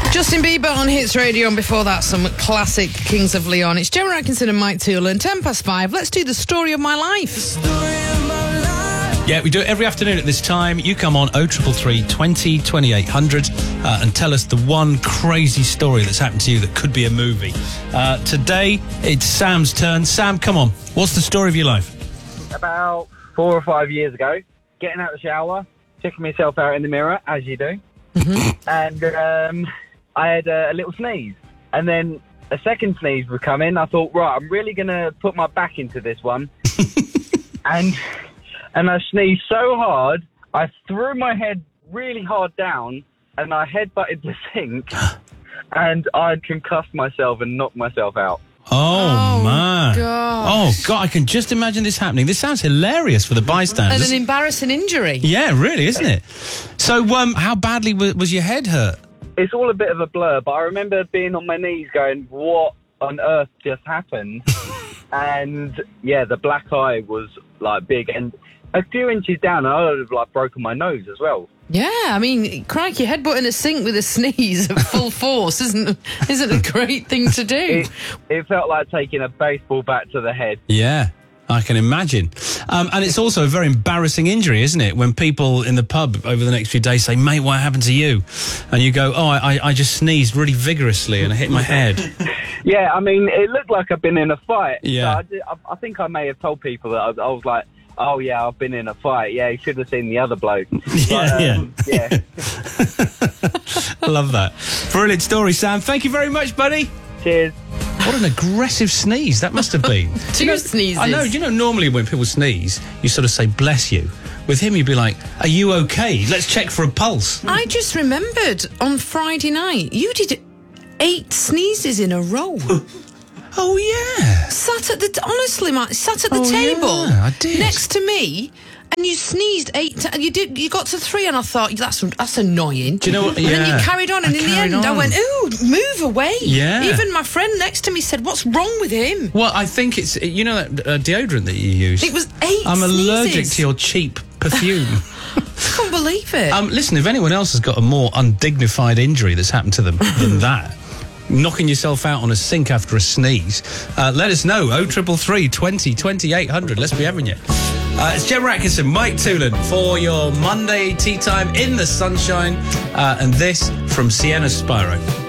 Justin Bieber on Hits Radio, and before that, some classic Kings of Leon. It's Gemma Atkinson and Mike Toolan. 5:10. Let's do the story of my life. Yeah, we do it every afternoon at this time. You come on 0333 20 2800 and tell us the one crazy story that's happened to you that could be a movie. Today, it's Sam's turn. Sam, come on. What's the story of your life? About 4 or 5 years ago, getting out of the shower, checking myself out in the mirror, as you do, and I had a little sneeze. And then a second sneeze would come in. I thought, right, I'm really going to put my back into this one. And I sneezed so hard, I threw my head really hard down, and I headbutted the sink, and I concussed myself and knocked myself out. Oh, man. Gosh. Oh, God, I can just imagine this happening. This sounds hilarious for the bystanders. And an embarrassing injury. Yeah, really, isn't it? So, how badly was your head hurt? It's all a bit of a blur, but I remember being on my knees going, what on earth just happened? And, yeah, the black eye was, like, big, and a few inches down, I would have, like, broken my nose as well. Yeah, I mean, crikey, headbutt in a sink with a sneeze at full force isn't a great thing to do. It felt like taking a baseball bat to the head. Yeah, I can imagine. And it's also a very embarrassing injury, isn't it? When people in the pub over the next few days say, mate, what happened to you? And you go, oh, I just sneezed really vigorously and I hit my head. Yeah, I mean, it looked like I'd been in a fight. Yeah. So I think I may have told people that I was like, oh, yeah, I've been in a fight. Yeah, you should have seen the other bloke. Yeah. I love that. Brilliant story, Sam. Thank you very much, buddy. Cheers. What an aggressive sneeze that must have been. Two sneezes. I know. You know, normally when people sneeze, you sort of say, bless you. With him, you'd be like, are you okay? Let's check for a pulse. I just remembered on Friday night, you did 8 sneezes in a row. Oh, yeah. Sat at the table yeah, I did. next to me, and you sneezed 8 times. You got to 3, and I thought, that's annoying. Do you know what? And then you carried on, and in the end, I went, ooh, move away. Yeah. Even my friend next to me said, what's wrong with him? Well, I think it's, you know that deodorant that you use? It was 8 I'm sneezes. allergic to your cheap perfume. I can't believe it. Listen, if anyone else has got a more undignified injury that's happened to them than that, knocking yourself out on a sink after a sneeze, let us know. 0333 20 2800. Let's be having you. It's Gemma Atkinson, Mike Toolan for your Monday tea time in the sunshine, and this from Sienna Spyro.